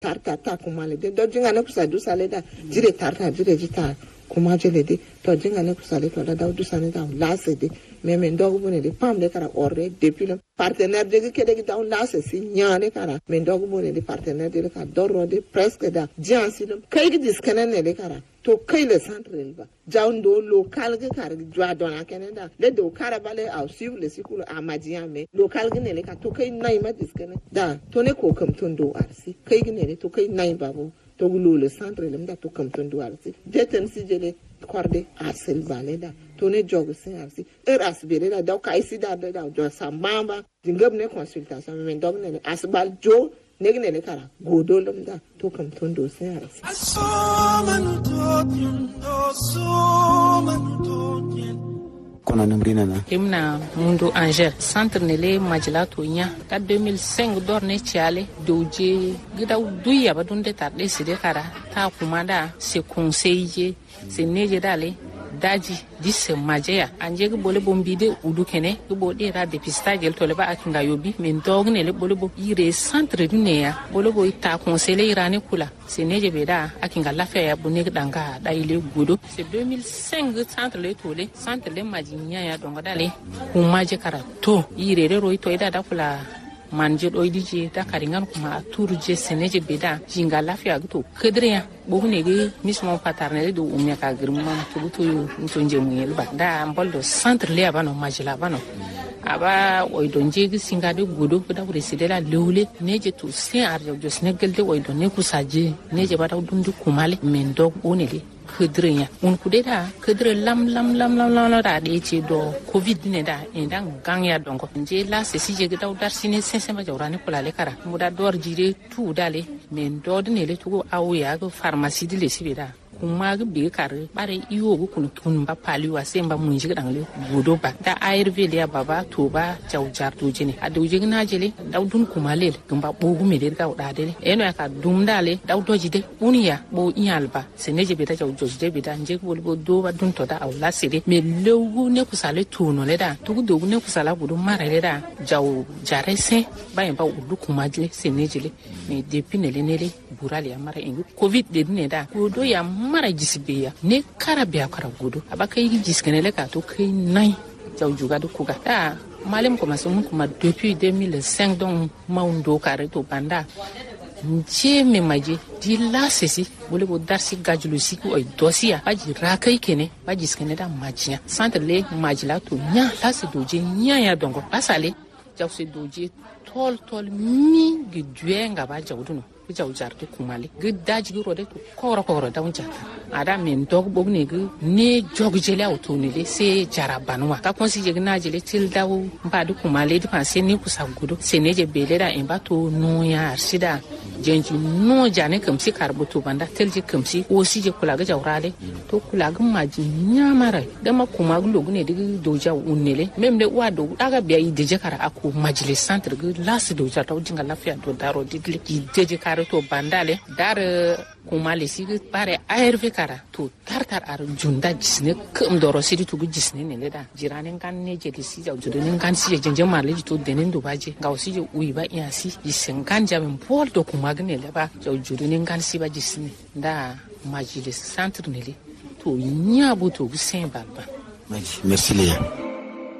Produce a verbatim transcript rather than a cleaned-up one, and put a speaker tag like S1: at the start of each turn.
S1: tarta ta kuma le de do jinga ne kusa du sale da jire tarta jire jita kuma jele de to jinga ne kusa le to da du sale da la se de mais men dogu bone de pam de kara orre depuis le partenaire de ke de da la se si nyane kara men dogu bone de partenaire de ka dorro de presque da jansi le kai gi diskane ne de kara to kai le centre ba jaundo local ge kara jwa dona kenenda le do kara bale au suivre le cycle amadian mais local ge ne le ka to kai nai ma diskane da to ne ko kam tondo arsi kai gi ne to kai nai babo to gulo le centre le mda to kam tondo arsi deten si jele corde arsel baleda to ne jogo sen arsi er asbere da da kai si da da jo sambamba dingam ne consultation men dog ne asbal jo ne ne ne kara godo lum da to kam tondo sen arsi
S2: kona numrina na
S3: himna mundo angel centre ne le majlato nya ta deux mille cinq dor ne chiale doje gida duya ba dunde tar de side kara ta kuma da se conseiller se neje dale daji disse majeya anje go bole bombide udu kene go bode ra dépistage to le ba akinga yobi men dog ne le bole bo ire centre dunia bole bo ta conseiller irane kula se neje be da akinga lafiya ya bunne danga da ile godo c'est deux mille cinq centre le tole centre le majinya ya donga dale kuma je karato ire re roi to ida da kula manje do idije da karingan kuma turje seneje beda jinga lafiya to kedriya bo ne ge mismo paternel do umya ka girma to to to nje muyel ba da boldo centre le abano majila bano aba oido nje gi singa de godo da reside la lewle neje to sen arjo jo snegel de oido ne kusaje neje ba da dundu kumale men dog onele kedriya un kudeda kedre lam lam lam lam lam da de ce do covid ne da indan ganya dongo nje la se si je da dar sine sense ma jawrani kula le kara mu da dor jire tu dale men do ne le tu awu ya go pharmacie de le sibida kuma ga be kare bare iyo go kun kun ba paliwa sai ba mun jiga dan le godo ba da ayr ya baba to ba jawjar to jine a do jiga na jele da dun kuma le gamba bogu me de ga da de eno ya ka dum dale da do jide uniya bo inyalba se ne je be da jawjo de be da nje ko bo do ba dun to da awla sire me lewu ne ku sale to no le da to do ne ku sala gudu mara le da jaw jare se ba en ba udu kuma je se ne jele me depuis ne le ne le burali amara en covid de ne da ko do ya mara jisibeya ne karabia kara gudu abaka yi jiskenele ka to kai nai jaw juga do kuga da malem ko masun kuma depuis deux mille cinq donc maundo kare to banda nje me maje di la sesi bole bo darsi gajulu siku ay dosia baji rakai kene baji skene da majia centre le majila to nya la se doje nya ya dongo pasale jaw se doje tol tol mi gidwenga ba jawduno jaw jarto kumale gidaji ro de koro koro da unja ada men dog bogne gu ne jog jele auto ne le se jarabanwa ka konsi je na jele til dawo ba du kumale di panse ni kusa gudo se ne je bele da en bato no ya sida jenji no jane kam si karbuto banda telji kam si o si je kula ga jawrale to kula ga maji nyamara da ma kuma gulo gune de doja unnele mem de wa do daga biya ide je kara ako majlis centre gu las doja taw jinga lafiya to daro didle ki deje kara to bandale dar kuma le sigi pare arv kara to tartar ar junda jisne kum doro sidi to jisne ne leda jiranen kan ne je di si jaw judonen kan si jenje marle to denen do baje gaw si je uyi ba iya si jisen kan jamin pol to kuma gne le ba jaw judonen kan si ba jisne da majlis centre ne le to nya bo to sen balba
S2: merci Léa.